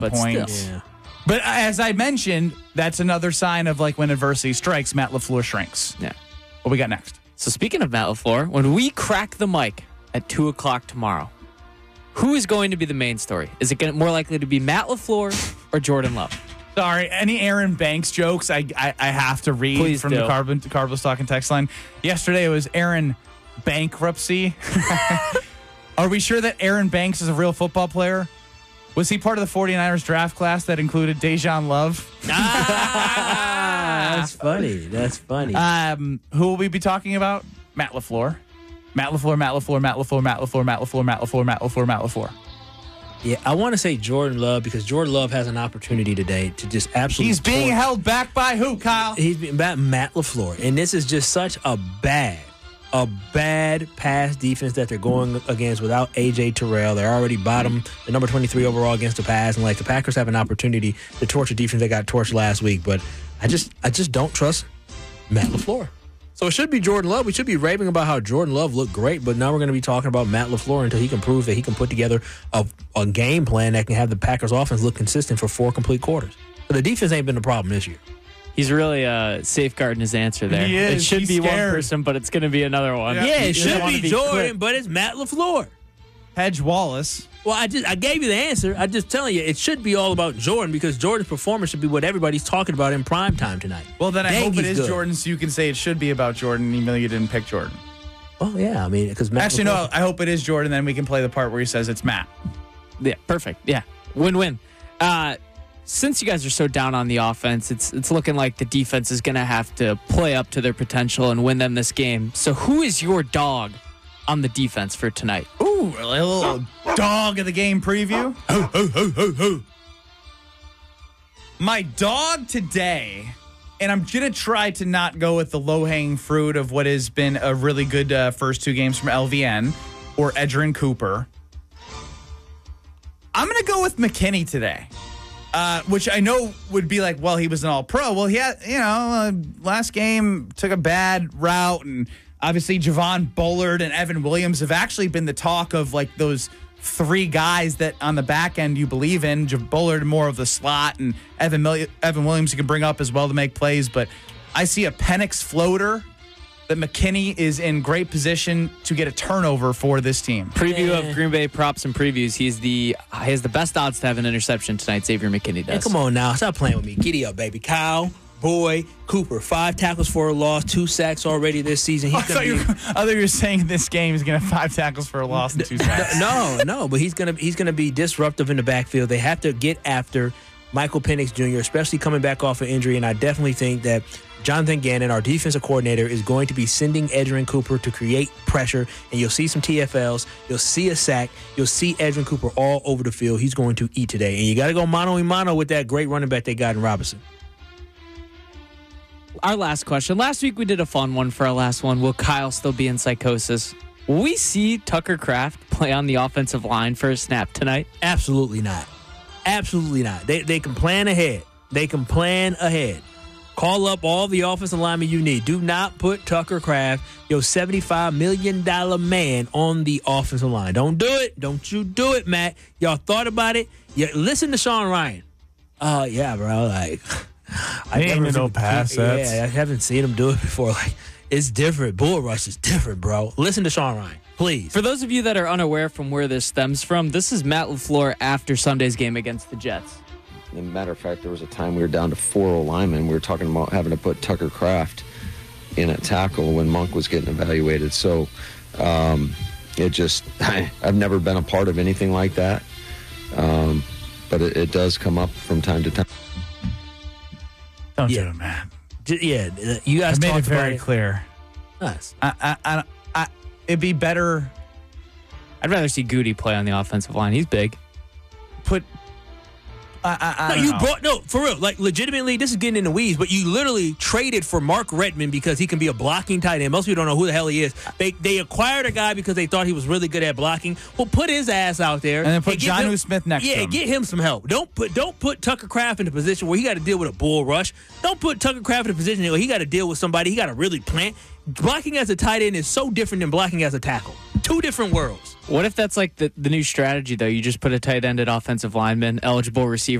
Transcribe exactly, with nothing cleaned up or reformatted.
but points. still. Yeah. But as I mentioned, that's another sign of like when adversity strikes, Matt LaFleur shrinks. Yeah. What we got next? So speaking of Matt LaFleur, when we crack the mic at two o'clock tomorrow, who is going to be the main story? Is it gonna, more likely to be Matt LaFleur or Jordan Love? Sorry, any Aaron Banks jokes I I, I have to read Please from do. the Carbon Carbos Talk and text line. Yesterday it was Aaron Bankruptcy. Are we sure that Aaron Banks is a real football player? Was he part of the 49ers draft class that included Dejan Love? Ah, that's funny. That's funny. Um, who will we be talking about? Matt LaFleur. Matt LaFleur, Matt LaFleur, Matt LaFleur, Matt LaFleur, Matt LaFleur, Matt LaFleur, Matt LaFleur, Matt LaFleur. Yeah, I want to say Jordan Love because Jordan Love has an opportunity today to just absolutely. He's being torch- held back by who, Kyle? He's being back Matt LaFleur, and this is just such a bad, a bad pass defense that they're going against without A J Terrell. They're already bottom, the number twenty-three overall against the pass, and like the Packers have an opportunity to torch a defense they got torched last week. But I just, I just don't trust Matt LaFleur. So it should be Jordan Love. We should be raving about how Jordan Love looked great, but now we're going to be talking about Matt LaFleur until he can prove that he can put together a, a game plan that can have the Packers offense look consistent for four complete quarters. But the defense ain't been the problem this year. He's really uh, safeguarding his answer there. He is. It should He's be scared. one person, but it's going to be another one. Yeah. Yeah, He it doesn't should wanna be Jordan, quick. but it's Matt LaFleur. Hedge Wallace. Well, I just I gave you the answer. I'm just telling you, it should be all about Jordan because Jordan's performance should be what everybody's talking about in prime time tonight. Well, then I Dang, hope it he's is good. Jordan, so you can say it should be about Jordan, even though you didn't pick Jordan. Well, yeah, I mean, because Matt Actually, LaFleur- no, I hope it is Jordan, then we can play the part where he says it's Matt. Yeah, perfect. Yeah, win-win. Uh, since you guys are so down on the offense, it's it's looking like the defense is going to have to play up to their potential and win them this game. So who is your dog on the defense for tonight? Ooh, a little dog of the game preview. Ho, ho, ho, ho, ho. My dog today, and I'm going to try to not go with the low-hanging fruit of what has been a really good uh, first two games from L V N or Edgerrin Cooper. I'm going to go with McKinney today, uh, which I know would be like, well, he was an all-pro. Well, he had, you know, uh, last game took a bad route, and obviously Javon Bullard and Evan Williams have actually been the talk of like those three guys that on the back end you believe in. Jav- Bullard more of the slot, and Evan Mil- Evan Williams you can bring up as well to make plays. But I see a Penix floater that McKinney is in great position to get a turnover for this team. Preview Yeah. of Green Bay props and previews. He's the he has the best odds to have an interception tonight. Xavier McKinney Hey, does. come on now. Stop playing with me. Giddy up, baby. Kyle, Boy, Cooper, five tackles for a loss, two sacks already this season. He's I thought, gonna you be, were, I thought you were saying this game is going to have five tackles for a loss and two sacks. no, no, but he's gonna he's gonna be disruptive in the backfield. They have to get after Michael Penix Junior, especially coming back off an injury. And I definitely think that Jonathan Gannon, our defensive coordinator, is going to be sending Edgerrin Cooper to create pressure. And you'll see some T F Ls. You'll see a sack. You'll see Edgerrin Cooper all over the field. He's going to eat today. And you got to go mano a mano with that great running back they got in Robinson. Our last question. Last week we did a fun one for our last one. Will Kyle still be in psychosis? Will we see Tucker Kraft play on the offensive line for a snap tonight? Absolutely not. Absolutely not. They they can plan ahead. They can plan ahead. Call up all the offensive linemen you need. Do not put Tucker Kraft, your seventy-five million dollars man, on the offensive line. Don't do it. Don't you do it, Matt. Y'all thought about it. Yeah, listen to Sean Ryan. Uh, yeah, bro. Like, I He ain't never no seen- pass sets. Yeah, I haven't seen him do it before. Like, it's different. Bull rush is different, bro. Listen to Sean Ryan, please. For those of you that are unaware from where this stems from, this is Matt LaFleur after Sunday's game against the Jets. As a matter of fact, there was a time we were down to four O linemen. We were talking about having to put Tucker Kraft in at tackle when Monk was getting evaluated. So um, it just, I, I've never been a part of anything like that. Um, but it, it does come up from time to time. Don't Yeah. do it, man. J- yeah, uh, you guys I made it talked about very it. clear. Nice. I, I, I, I, it'd be better I'd rather see Goody play on the offensive line. He's big. put. I, I, I No, don't you know. brought no for real. Like legitimately, this is getting in the weeds. But you literally traded for Mark Redmond because he can be a blocking tight end. Most people don't know who the hell he is. They they acquired a guy because they thought he was really good at blocking. Well, put his ass out there And then put give Jonnu him- Smith next Yeah, to him. get him some help. Don't put don't put Tucker Kraft in a position where he got to deal with a bull rush. Don't put Tucker Kraft in a position where he got to deal with somebody. He got to really plant. blocking as a tight end is so different than blocking as a tackle. Two different worlds. What if that's like the, the new strategy, though? You just put a tight end at offensive lineman, eligible receiver.